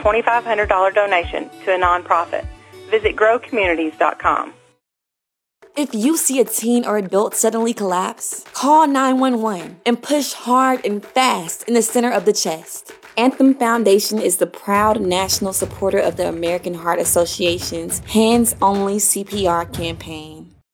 $2,500 donation to a nonprofit. Visit growcommunities.com. If you see a teen or adult suddenly collapse, call 911 and push hard and fast in the center of the chest. Anthem Foundation is the proud national supporter of the American Heart Association's Hands Only CPR campaign.